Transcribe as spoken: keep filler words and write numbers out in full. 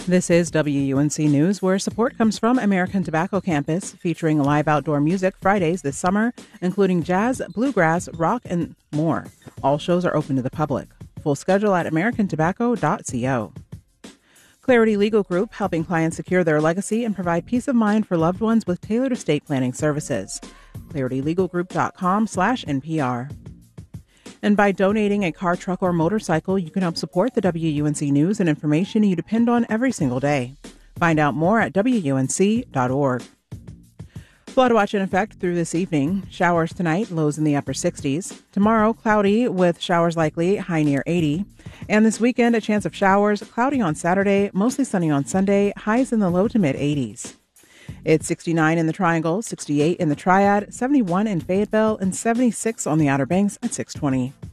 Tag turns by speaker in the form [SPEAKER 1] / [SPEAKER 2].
[SPEAKER 1] This is W U N C News, where support comes from American Tobacco Campus, featuring live outdoor music Fridays this summer, including jazz, bluegrass, rock, and more. All shows are open to the public. Full schedule at american tobacco dot co. Clarity Legal Group, helping clients secure their legacy and provide peace of mind for loved ones with tailored estate planning services. clarity legal group dot com slash N P R. And by donating a car, truck, or motorcycle, you can help support the W U N C news and information you depend on every single day. Find out more at W U N C dot org. Flood watch in effect through this evening. Showers tonight, lows in the upper sixties. Tomorrow, cloudy with showers likely, high near eighty. And this weekend, a chance of showers, cloudy on Saturday, mostly sunny on Sunday, highs in the low to mid eighties. It's sixty-nine in the Triangle, sixty-eight in the Triad, seventy-one in Fayetteville, and seventy-six on the Outer Banks at six twenty.